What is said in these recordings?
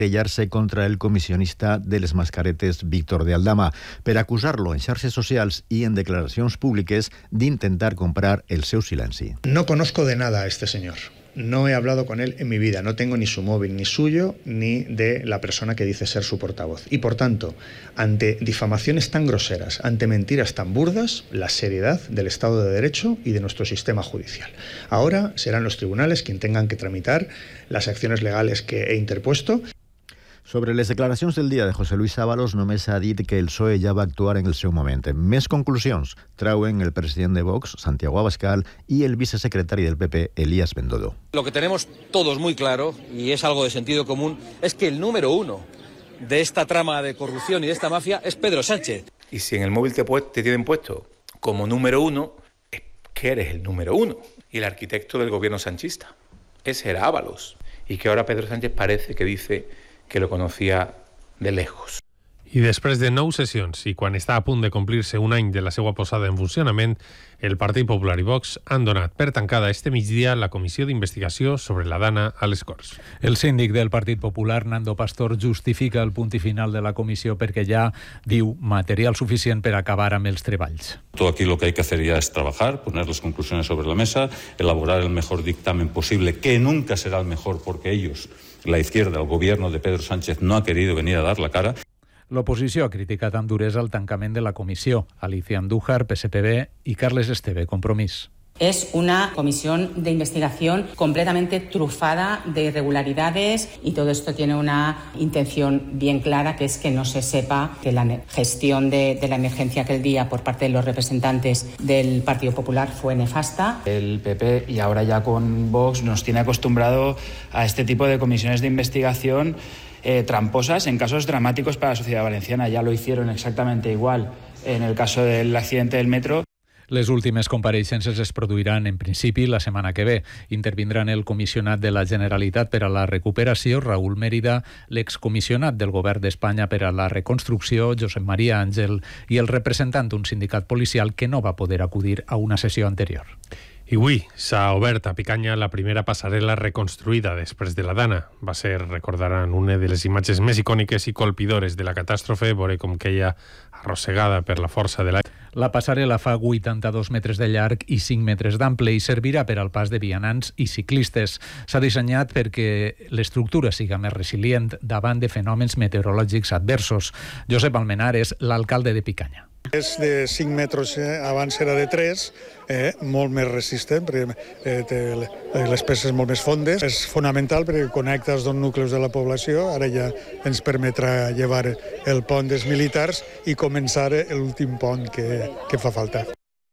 querellar-se contra el comissionista de les mascaretes Víctor de Aldama per acusar-lo en xarxes socials i en declaracions públiques d'intentar comprar el seu silenci. No conozco de nada a este señor. No he hablado con él en mi vida, no tengo ni su móvil, ni suyo, ni de la persona que dice ser su portavoz. Y por tanto, ante difamaciones tan groseras, ante mentiras tan burdas, la seriedad del Estado de Derecho y de nuestro sistema judicial. Ahora serán los tribunales quienes tengan que tramitar las acciones legales que he interpuesto. Sobre les declaracions del dia de José Luis Ábalos, només ha dit que el PSOE ja va actuar en el seu moment. Més conclusions trauen el president de Vox, Santiago Abascal, y el vicesecretari del PP, Elías Bendodo. Lo que tenemos todos muy claro, y es algo de sentido común, es que el número uno de esta trama de corrupción y de esta mafia es Pedro Sánchez. Y si en el móvil te tienen puesto como número uno, es que eres el número uno. Y el arquitecto del gobierno sanchista. Ese era Ábalos. Y que ahora Pedro Sánchez parece que dice que lo conocía de lejos. I després de 9 sessions i quan està a punt de complir-se un any de la seva posada en funcionament, el Partit Popular i Vox han donat per tancada este migdia la comissió d'investigació sobre la Dana a les Corts. El síndic del Partit Popular, Nando Pastor, justifica el punt i final de la comissió perquè ja, diu, material suficient per acabar amb els treballs. Todo aquí lo que hay que hacer ya es trabajar, poner las conclusiones sobre la mesa, elaborar el mejor dictamen posible, que nunca será el mejor porque ellos, la izquierda, el gobierno de Pedro Sánchez, no ha querido venir a dar la cara. L'oposició ha criticat amb duresa el tancament de la comissió. Alicia Andújar, PSPB, y Carles Esteve, Compromís. Es una comisión de investigación completamente trufada de irregularidades y todo esto tiene una intención bien clara, que es que no se sepa que la gestión de la emergencia aquel día por parte de los representantes del Partido Popular fue nefasta. El PP y ahora ya con Vox nos tiene acostumbrado a este tipo de comisiones de investigación tramposas en casos dramáticos para la sociedad valenciana. Ya lo hicieron exactamente igual en el caso del accidente del metro. Les últimes compareixences es produiran en principi la setmana que ve. Intervindran el comissionat de la Generalitat per a la recuperació, Raúl Mérida, l'excomissionat del Govern d'Espanya per a la reconstrucció, Josep Maria Àngel, i el representant d'un sindicat policial que no va poder acudir a una sessió anterior. I avui s'ha obert a Picanya la primera passarel·la reconstruïda després de la Dana. Va ser, recordaran, una de les imatges més icòniques i colpidores de la catàstrofe, veure com queia arrossegada per la força de l'aigua. La passarel·la fa 82 metres de llarg i 5 metres d'ample i servirà per al pas de vianants i ciclistes. S'ha dissenyat perquè l'estructura siga més resilient davant de fenòmens meteorològics adversos. Josep Almenar és l'alcalde de Picanya. És de 5 metres, abans era de 3, molt més resistent, perquè té les peces molt més fondes. És fonamental perquè connecta els dos nuclis de la població. Ara ja ens permetrà llevar el pont dels militars i començar l'últim pont que fa falta.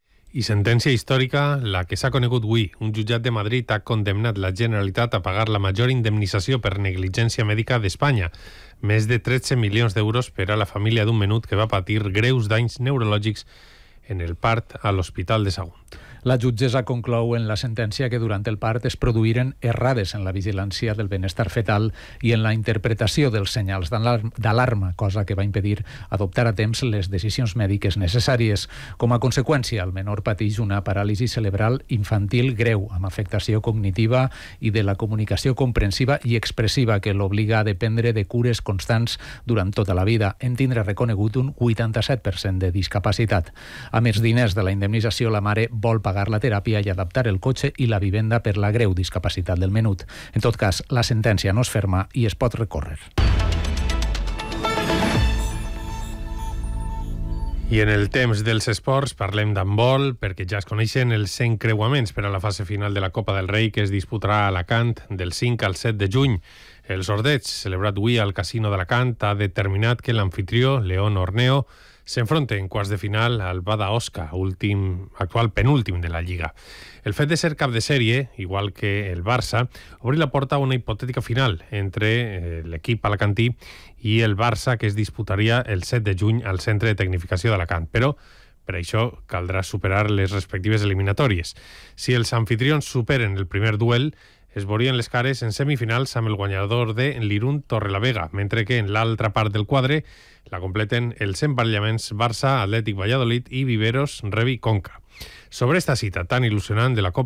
I sentència històrica, la que s'ha conegut avui. Un jutjat de Madrid ha condemnat la Generalitat a pagar la major indemnització per negligència mèdica d'Espanya. Més de 13 milions d'euros per a la família d'un menut que va patir greus danys neurològics en el part a l'Hospital de Sagunt. La jutgessa conclou en la sentència que durant el part es produïren errades en la vigilància del benestar fetal i en la interpretació dels senyals d'alarma, cosa que va impedir adoptar a temps les decisions mèdiques necessàries. Com a conseqüència, el menor pateix una paràlisi cerebral infantil greu, amb afectació cognitiva i de la comunicació comprensiva i expressiva que l'obliga a dependre de cures constants durant tota la vida, en tindre reconegut un 87% de discapacitat. A més diners de la indemnització, la mare vol pagar la teràpia i adaptar el cotxe i la vivenda per la greu discapacitat del menut. En tot cas, la sentència no és ferma i es pot recórrer. I en el temps dels esports parlem d'handbol perquè ja es coneixen els 100 creuaments per a la fase final de la Copa del Rei que es disputarà a Alacant del 5 al 7 de juny. El sorteig, celebrat avui al Casino d'Alacant, ha determinat que l'anfitrió, León Orneo, s'enfronta en quarts de final al Bada Osca, actual penúltim de la Lliga. El fet de ser cap de sèrie, igual que el Barça, obri la porta a una hipotètica final entre l'equip alacantí i el Barça que es disputaria el 7 de juny al Centre de Tecnificació d'Alacant. Però per això caldrà superar les respectives eliminatòries. Si els anfitrions superen el primer duel, es veurien les cares en semifinals amb el guanyador de l'Irún Torrelavega, mentre que en l'altra part del quadre la completen els emparellaments Barça, Atlètic Valladolid i Viveros Revi Conca. Sobre esta cita tan il·lusionant de la Copa